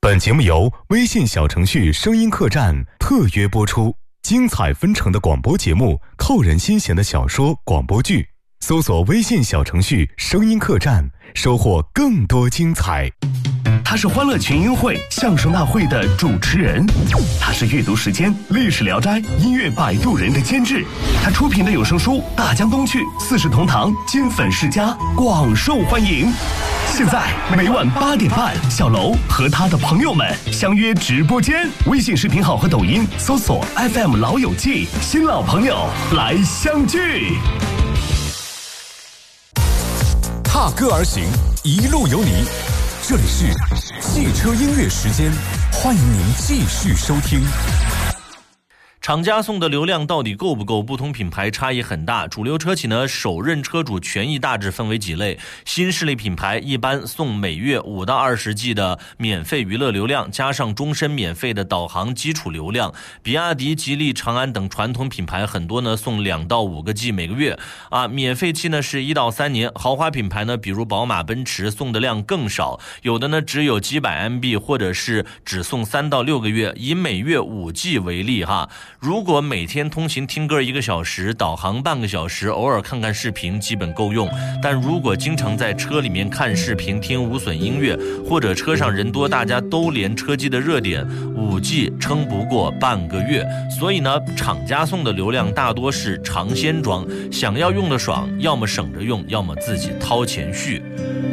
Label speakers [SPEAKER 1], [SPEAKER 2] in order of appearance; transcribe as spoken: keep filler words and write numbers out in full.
[SPEAKER 1] 本节目由微信小程序声音客栈特约播出，精彩纷呈的广播节目，扣人心弦的小说广播剧，搜索微信小程序声音客栈，收获更多精彩。
[SPEAKER 2] 他是欢乐群英会相声大会的主持人，他是阅读时间历史聊斋音乐摆渡人的监制，他出品的有声书大江东去四世同堂金粉世家广受欢迎。现在每晚八点半，小楼和他的朋友们相约直播间，微信视频号和抖音搜索 F M 老友记，新老朋友来相聚。
[SPEAKER 3] 踏歌而行，一路有你。这里是汽车音乐时间，欢迎您继续收听。
[SPEAKER 4] 厂家送的流量到底够不够？不同品牌差异很大。主流车企呢，首任车主权益大致分为几类。新势力品牌一般送每月五到二十 G 的免费娱乐流量，加上终身免费的导航基础流量。比亚迪、吉利、长安等传统品牌很多呢送两到五个 G 每个月啊，免费期呢是一到三年。豪华品牌呢，比如宝马、奔驰送的量更少，有的呢只有几百 M B， 或者是只送三到六个月。以每月五 G 为例哈。如果每天通勤听歌一个小时，导航半个小时，偶尔看看视频基本够用。但如果经常在车里面看视频听无损音乐，或者车上人多大家都连车机的热点，五 G 撑不过半个月。所以呢，厂家送的流量大多是尝鲜装，想要用的爽，要么省着用，要么自己掏钱续。